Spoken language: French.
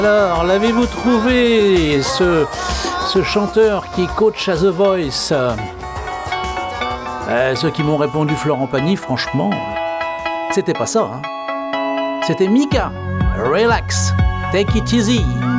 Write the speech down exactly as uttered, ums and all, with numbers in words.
Alors, l'avez-vous trouvé, ce, ce chanteur qui coach à The Voice? euh, Ceux qui m'ont répondu Florent Pagny, franchement, c'était pas ça. Hein. C'était Mika. Relax, take it easy.